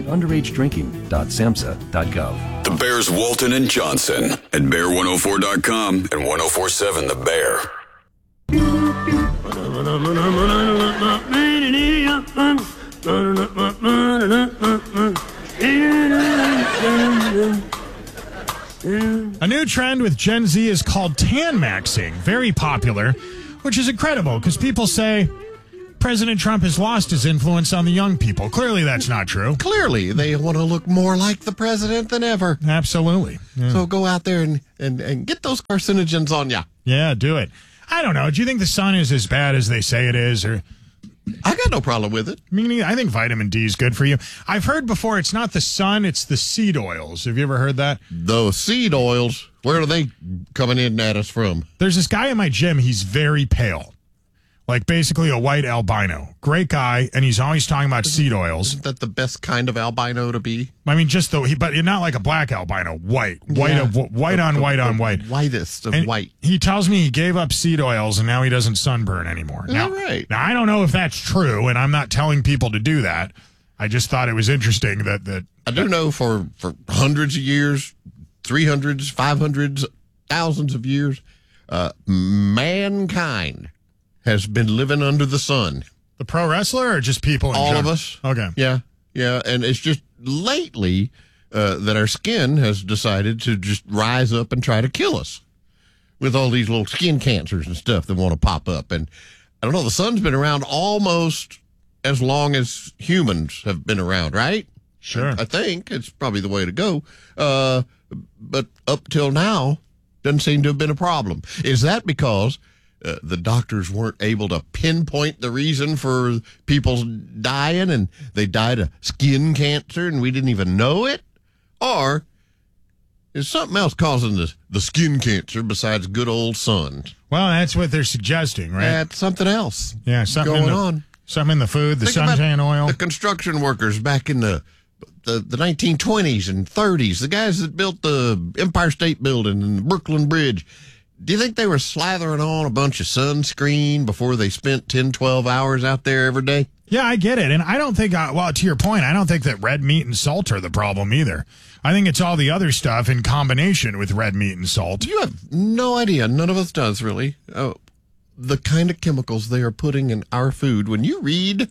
underagedrinking.samhsa.gov. The Bears Walton and Johnson at Bear104.com and 104.7 The Bear. A new trend with Gen Z is called tan maxing, very popular, which is incredible because people say President Trump has lost his influence on the young people. Clearly, that's not true. Clearly, they want to look more like the president than ever. Absolutely. Yeah. So go out there and get those carcinogens on ya. Yeah, do it. I don't know. Do you think the sun is as bad as they say it is? Or I got no problem with it. I think vitamin D is good for you. I've heard before it's not the sun, it's the seed oils. Have you ever heard that? The seed oils, where are they coming in at us from? There's this guy in my gym. He's very pale. Like basically a white albino. Great guy, and he's always talking about seed oils. Isn't that the best kind of albino to be? I mean, just but not like a black albino. White on white. Whitest of and white. He tells me he gave up seed oils, and now he doesn't sunburn anymore. Now, right. Now, I don't know if that's true, and I'm not telling people to do that. I just thought it was interesting that I do know for hundreds of years, 300s, 500s, thousands of years, mankind has been living under the sun. The pro wrestler or just people in all general? of us. Okay. Yeah. And it's just lately that our skin has decided to just rise up and try to kill us with all these little skin cancers and stuff that want to pop up. And I don't know, the sun's been around almost as long as humans have been around, right? Sure. I think it's probably the way to go. But up till now, doesn't seem to have been a problem. Is that because the doctors weren't able to pinpoint the reason for people dying and they died of skin cancer and we didn't even know it? Or is something else causing the skin cancer besides good old sun? Well, that's what they're suggesting, right? That's something else. Yeah, something going on. Something in the food, the suntan oil. The construction workers back in the 1920s and 30s, the guys that built the Empire State Building and the Brooklyn Bridge. Do you think they were slathering on a bunch of sunscreen before they spent 10, 12 hours out there every day? Yeah, I get it. And I don't think, to your point, I don't think that red meat and salt are the problem either. I think it's all the other stuff in combination with red meat and salt. You have no idea. None of us does, really. The kind of chemicals they are putting in our food. When you read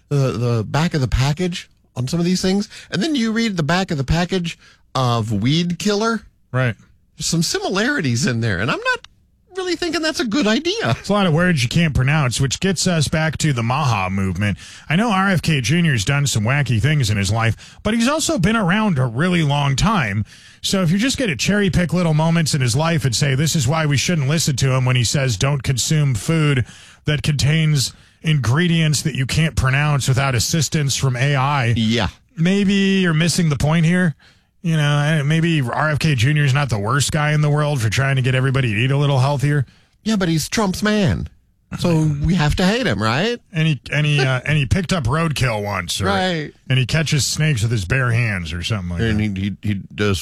the back of the package on some of these things, and then you read the back of the package of weed killer. Right. There's some similarities in there, and I'm not really thinking that's a good idea. It's a lot of words you can't pronounce, which gets us back to the Maha movement. I know RFK Jr. has done some wacky things in his life, but he's also been around a really long time. So if you're just going to cherry pick little moments in his life and say this is why we shouldn't listen to him when he says don't consume food that contains ingredients that you can't pronounce without assistance from AI. Yeah. Maybe you're missing the point here. You know, maybe RFK Jr. is not the worst guy in the world for trying to get everybody to eat a little healthier. Yeah, but he's Trump's man, so we have to hate him, right? And he picked up roadkill once, right? And he catches snakes with his bare hands or something like that. And he does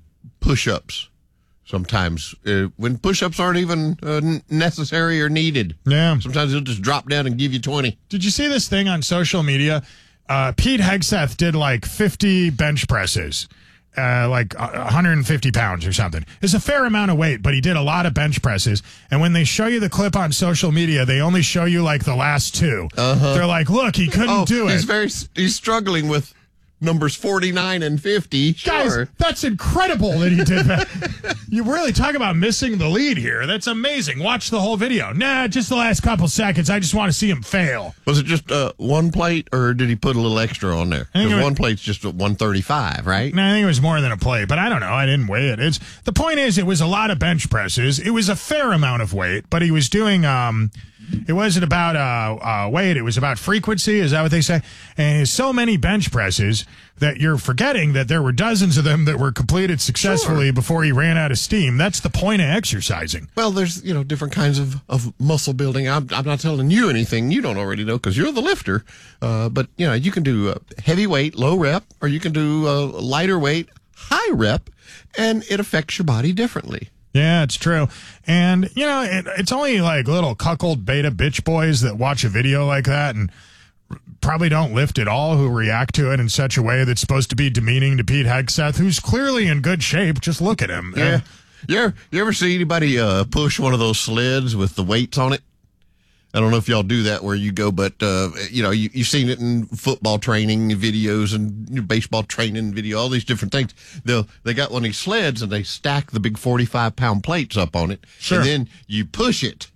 push-ups sometimes when push-ups aren't even necessary or needed. Yeah, sometimes he'll just drop down and give you 20. Did you see this thing on social media? Pete Hegseth did like 50 bench presses. Like 150 pounds or something. It's a fair amount of weight, but he did a lot of bench presses. And when they show you the clip on social media, they only show you like the last two. They're like, look, he couldn't do it. He's struggling with numbers 49 and 50. Guys, sure. That's incredible that he did that. You really talk about missing the lead here. That's amazing. Watch the whole video. Nah, just the last couple seconds. I just want to see him fail. Was it just one plate, or did he put a little extra on there? Because one plate's just 135, right? No, I think it was more than a plate, but I don't know. I didn't weigh it. The point is, it was a lot of bench presses. It was a fair amount of weight, but he was doing it wasn't about weight. It was about frequency. Is that what they say? And so many bench presses that you're forgetting that there were dozens of them that were completed successfully before he ran out of steam. That's the point of exercising. Well, there's, different kinds of muscle building. I'm not telling you anything you don't already know because you're the lifter. But, you can do heavy weight, low rep, or you can do lighter weight, high rep, and it affects your body differently. Yeah, it's true. And, it's only like little cuckold beta bitch boys that watch a video like that and probably don't lift at all who react to it in such a way that's supposed to be demeaning to Pete Hegseth, who's clearly in good shape. Just look at him. Yeah. You ever see anybody push one of those sleds with the weights on it? I don't know if y'all do that where you go, but, you've seen it in football training videos and baseball training video, all these different things. They got one of these sleds and they stack the big 45-pound plates up on it. Sure. And then you push it,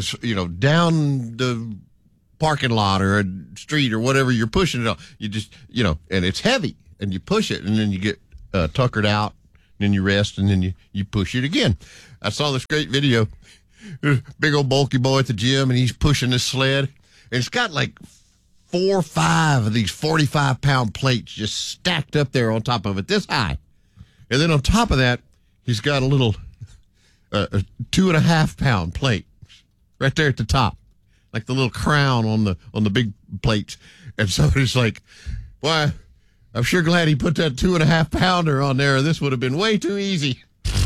down the parking lot or a street or whatever you're pushing it on. You just, and it's heavy and you push it and then you get tuckered out. Then you rest, and then you push it again. I saw this great video. Big old bulky boy at the gym, and he's pushing this sled. And it's got like 4 or 5 of these 45-pound plates just stacked up there on top of it, this high. And then on top of that, he's got a little 2.5-pound plate right there at the top, like the little crown on the big plates. And somebody's like, "Why? I'm sure glad he put that 2.5-pounder on there. This would have been way too easy."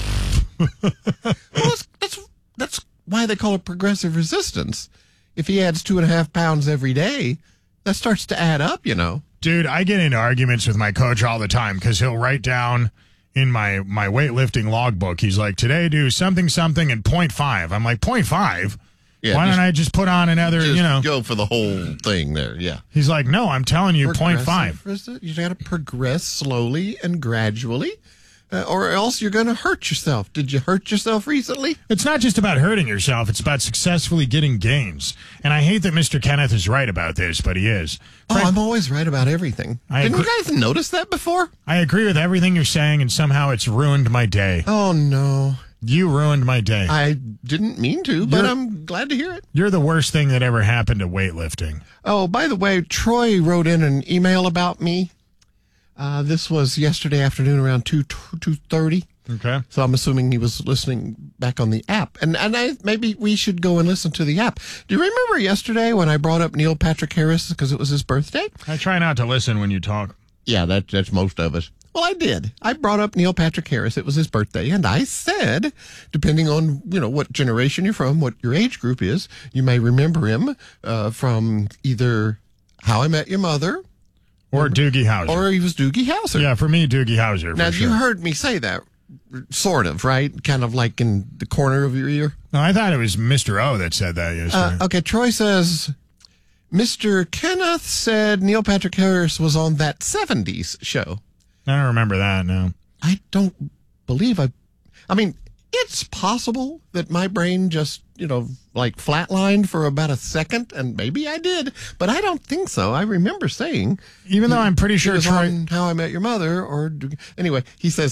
Well, that's why they call it progressive resistance. If he adds 2.5 pounds every day, that starts to add up, Dude, I get into arguments with my coach all the time because he'll write down in my weightlifting logbook, he's like, "Today do something and 0.5. I'm like, 0.5? Yeah, why don't I just put on another, go for the whole thing there, yeah. He's like, "No, I'm telling you, 0.5. You got to progress slowly and gradually, or else you're going to hurt yourself. Did you hurt yourself recently? It's not just about hurting yourself. It's about successfully getting gains. And I hate that Mr. Kenneth is right about this, but he is. I'm always right about everything. Didn't you guys notice that before? I agree with everything you're saying, and somehow it's ruined my day. Oh, no. You ruined my day. I didn't mean to, but I'm glad to hear it. You're the worst thing that ever happened to weightlifting. Oh, by the way, Troy wrote in an email about me. This was yesterday afternoon around 2:30. Okay. So I'm assuming he was listening back on the app. And maybe we should go and listen to the app. Do you remember yesterday when I brought up Neil Patrick Harris because it was his birthday? I try not to listen when you talk. Yeah, that's most of us. Well, I did. I brought up Neil Patrick Harris. It was his birthday. And I said, depending on, what generation you're from, what your age group is, you may remember him from either How I Met Your Mother. Or Doogie Howser. Or he was Doogie Howser. Yeah, for me, Doogie Howser. Now, sure. You heard me say that, sort of, right? Kind of like in the corner of your ear. No, I thought it was Mr. O that said that yesterday. Okay, Troy says, Mr. Kenneth said Neil Patrick Harris was on that 70s show. I don't remember that, no. I don't believe I mean, it's possible that my brain just, flatlined for about a second, and maybe I did, but I don't think so. I remember saying, even though I'm pretty sure was Troy, on How I Met Your Mother, anyway, he says,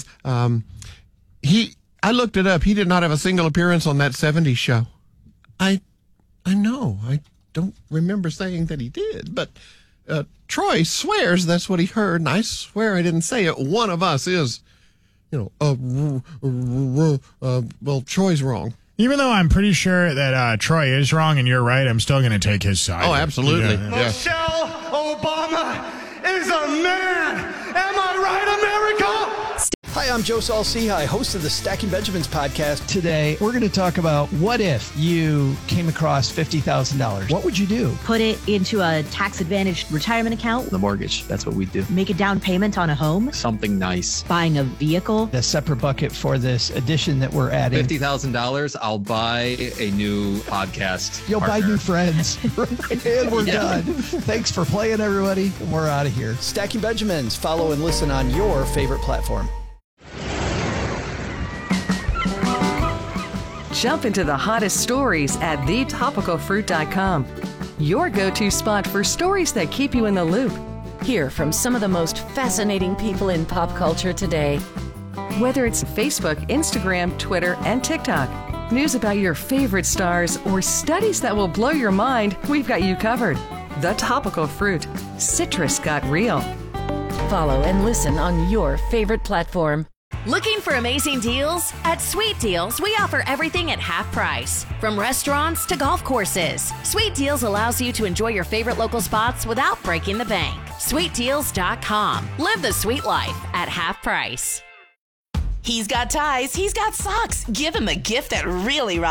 I looked it up. He did not have a single appearance on that 70s show. I know. I don't remember saying that he did, but Troy swears that's what he heard, and I swear I didn't say it. One of us is, well, Troy's wrong. Even though I'm pretty sure that Troy is wrong and you're right, I'm still going to take his side. Oh, absolutely. Yeah. Michelle Obama is a man. Am I right, America? Hi, I'm Joe Saul-Sehy, host of the Stacking Benjamins podcast. Today, we're going to talk about what if you came across $50,000? What would you do? Put it into a tax-advantaged retirement account. The mortgage, that's what we do. Make a down payment on a home. Something nice. Buying a vehicle. A separate bucket for this addition that we're adding. $50,000, I'll buy a new podcast. You'll partner. buy new friends. And we're done. Thanks for playing, everybody. And we're out of here. Stacking Benjamins. Follow and listen on your favorite platform. Jump into the hottest stories at thetopicalfruit.com. Your go-to spot for stories that keep you in the loop. Hear from some of the most fascinating people in pop culture today. Whether it's Facebook, Instagram, Twitter, and TikTok, news about your favorite stars, or studies that will blow your mind, we've got you covered. The Topical Fruit. Citrus got real. Follow and listen on your favorite platform. Looking for amazing deals? At Sweet Deals, we offer everything at half price. From restaurants to golf courses, Sweet Deals allows you to enjoy your favorite local spots without breaking the bank. SweetDeals.com. Live the sweet life at half price. He's got ties, he's got socks. Give him a gift that really rocks.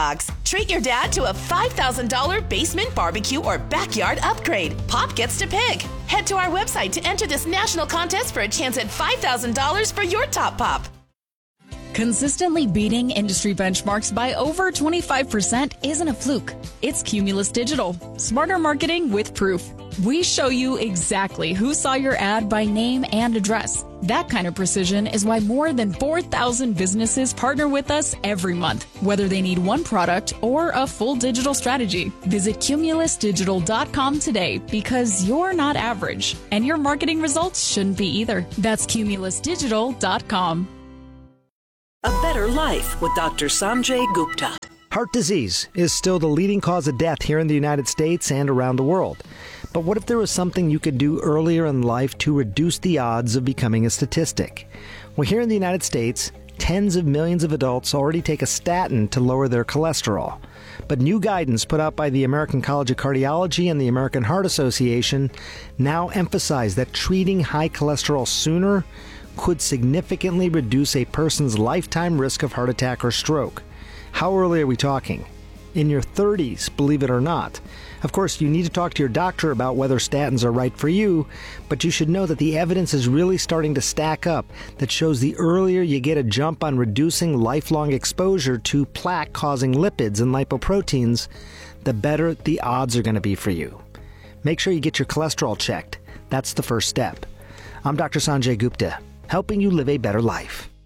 Treat your dad to a $5,000 basement barbecue or backyard upgrade. Pop gets to pick. Head to our website to enter this national contest for a chance at $5,000 for your top pop. Consistently beating industry benchmarks by over 25% isn't a fluke. It's Cumulus Digital. Smarter marketing with proof. We show you exactly who saw your ad by name and address. That kind of precision is why more than 4,000 businesses partner with us every month, whether they need one product or a full digital strategy. Visit cumulusdigital.com today because you're not average, and your marketing results shouldn't be either. That's cumulusdigital.com. A Better Life with Dr. Sanjay Gupta. Heart disease is still the leading cause of death here in the United States and around the world. But what if there was something you could do earlier in life to reduce the odds of becoming a statistic? Well, here in the United States, tens of millions of adults already take a statin to lower their cholesterol. But new guidance put out by the American College of Cardiology and the American Heart Association now emphasize that treating high cholesterol sooner could significantly reduce a person's lifetime risk of heart attack or stroke. How early are we talking? In your 30s, believe it or not. Of course, you need to talk to your doctor about whether statins are right for you, but you should know that the evidence is really starting to stack up that shows the earlier you get a jump on reducing lifelong exposure to plaque-causing lipids and lipoproteins, the better the odds are going to be for you. Make sure you get your cholesterol checked. That's the first step. I'm Dr. Sanjay Gupta, helping you live a better life.